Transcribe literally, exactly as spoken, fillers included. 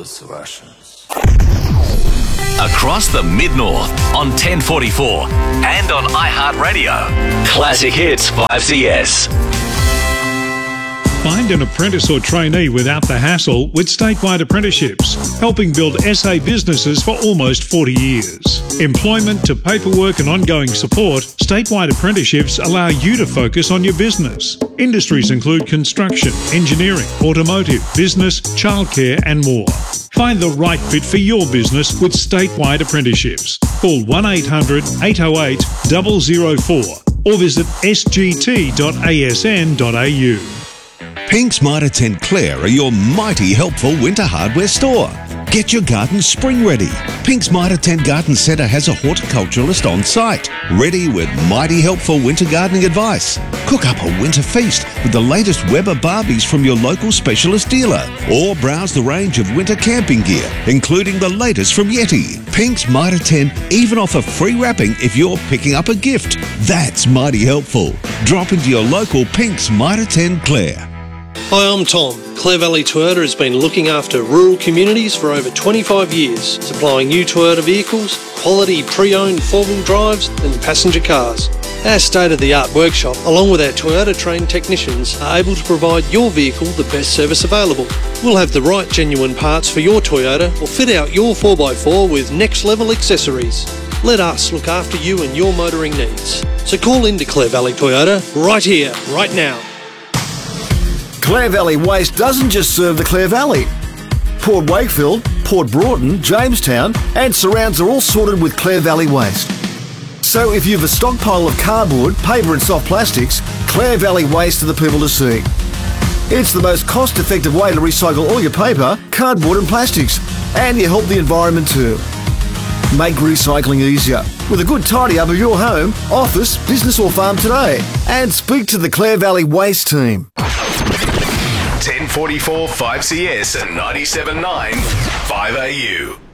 those Russians. Across the Mid-North on ten forty-four and on iHeartRadio. Classic Hits five C S. Find an apprentice or trainee without the hassle with Statewide Apprenticeships, helping build S A businesses for almost forty years. Employment to paperwork and ongoing support, Statewide Apprenticeships allow you to focus on your business. Industries include construction, engineering, automotive, business, childcare and more. Find the right fit for your business with Statewide Apprenticeships. Call one eight hundred eight oh eight zero zero four or visit s g t dot a s n dot a u. Pink's Mitre ten Clare are your mighty helpful winter hardware store. Get your garden spring ready. Pink's Mitre ten Garden Centre has a horticulturalist on site, ready with mighty helpful winter gardening advice. Cook up a winter feast with the latest Weber Barbies from your local specialist dealer, or browse the range of winter camping gear, including the latest from Yeti. Pink's Mitre ten even offer free wrapping if you're picking up a gift. That's mighty helpful. Drop into your local Pink's Mitre ten Clare. Hi, I'm Tom. Clare Valley Toyota has been looking after rural communities for over twenty-five years, supplying new Toyota vehicles, quality pre-owned four-wheel drives and passenger cars. Our state-of-the-art workshop, along with our Toyota trained technicians, are able to provide your vehicle the best service available. We'll have the right genuine parts for your Toyota or fit out your four by four with next-level accessories. Let us look after you and your motoring needs. So call in to Clare Valley Toyota right here, right now. Clare Valley Waste doesn't just serve the Clare Valley. Port Wakefield, Port Broughton, Jamestown and surrounds are all sorted with Clare Valley Waste. So if you have a stockpile of cardboard, paper and soft plastics, Clare Valley Waste are the people to see. It's the most cost-effective way to recycle all your paper, cardboard and plastics, and you help the environment too. Make recycling easier with a good tidy up of your home, office, business or farm today, and speak to the Clare Valley Waste team. ten forty-four five C S and ninety-seven point nine five A U.